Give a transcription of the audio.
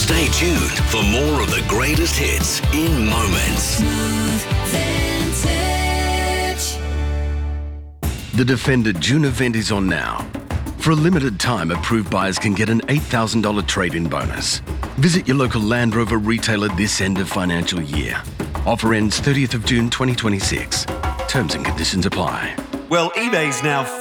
Stay tuned for more of the greatest hits in moments. The Defender June event is on now. For a limited time, approved buyers can get an $8,000 trade-in bonus. Visit your local Land Rover retailer this end of financial year. Offer ends 30th of June 2026. Terms and conditions apply. Well, eBay's now